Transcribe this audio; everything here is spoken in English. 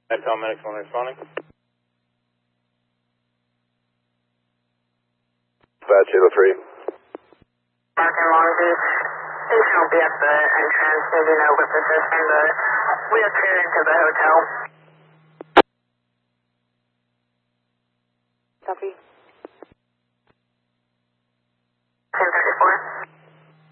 Medics 1 responding. Dispatch 803. Marking Long Beach. Station will be at the entrance, moving over position, but we are cleared into the hotel. Copy.